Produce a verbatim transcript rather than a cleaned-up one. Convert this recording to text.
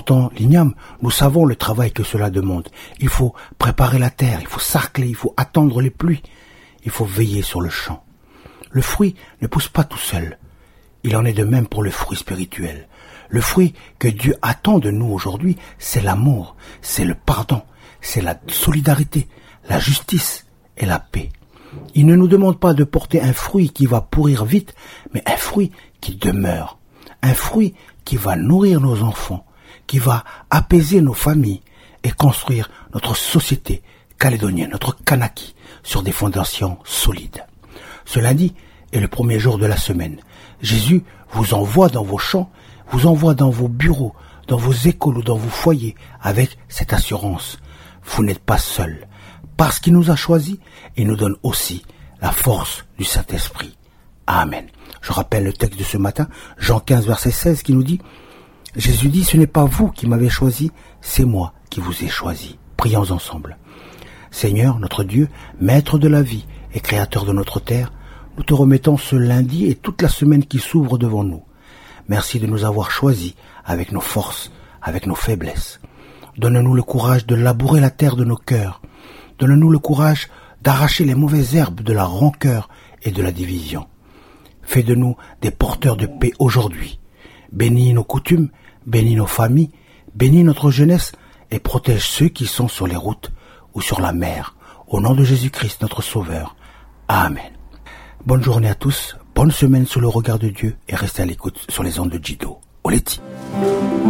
plantant l'igname, nous savons le travail que cela demande. Il faut préparer la terre, il faut sarcler, il faut attendre les pluies, il faut veiller sur le champ. Le fruit ne pousse pas tout seul. Il en est de même pour le fruit spirituel. Le fruit que Dieu attend de nous aujourd'hui, c'est l'amour, c'est le pardon, c'est la solidarité, la justice et la paix. Il ne nous demande pas de porter un fruit qui va pourrir vite, mais un fruit qui demeure. Un fruit qui va nourrir nos enfants, qui va apaiser nos familles et construire notre société calédonienne, notre Kanaki, sur des fondations solides. Ce lundi est le premier jour de la semaine. Jésus vous envoie dans vos champs, vous envoie dans vos bureaux, dans vos écoles ou dans vos foyers avec cette assurance. Vous n'êtes pas seul. Parce qu'il nous a choisis, il nous donne aussi la force du Saint-Esprit. Amen. Je rappelle le texte de ce matin, Jean quinze, verset seize, qui nous dit « Jésus dit, ce n'est pas vous qui m'avez choisi, c'est moi qui vous ai choisi. » Prions ensemble. Seigneur, notre Dieu, Maître de la vie et Créateur de notre terre, nous te remettons ce lundi et toute la semaine qui s'ouvre devant nous. Merci de nous avoir choisis avec nos forces, avec nos faiblesses. Donne-nous le courage de labourer la terre de nos cœurs. Donne-nous le courage d'arracher les mauvaises herbes de la rancœur et de la division. Fais de nous des porteurs de paix aujourd'hui. Bénis nos coutumes, bénis nos familles, bénis notre jeunesse et protège ceux qui sont sur les routes ou sur la mer. Au nom de Jésus-Christ, notre Sauveur. Amen. Bonne journée à tous, bonne semaine sous le regard de Dieu et restez à l'écoute sur les ondes de Jido. Oleti.